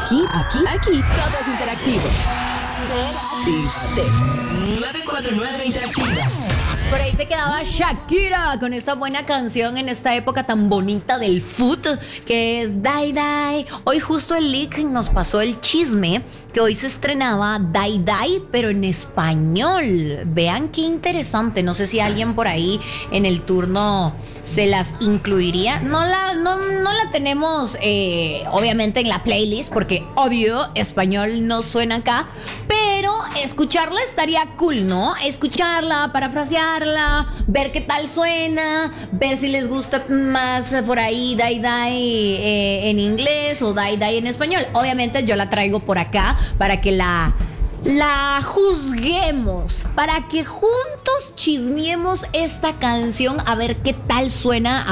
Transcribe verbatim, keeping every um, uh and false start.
Aquí, aquí, aquí, todo es interactivo. Interactívate. nueve cuatro nueve Interactiva. Por ahí se quedaba Shakira con esta buena canción en esta época tan bonita del foot, que es Die Die. Hoy justo el leak nos pasó el chisme que hoy se estrenaba Die Die, pero en español. Vean qué interesante. No sé si alguien por ahí en el turno se las incluiría. No la, no, no la tenemos eh, obviamente en la playlist, porque obvio español no suena acá, pero escucharla estaría cool, ¿no? Escucharla, parafrasearla, ver qué tal suena, ver si les gusta más por ahí Die Die eh, en inglés o Die Die en español. Obviamente yo la traigo por acá para que la... La juzguemos, para que juntos chismeemos esta canción a ver qué tal suena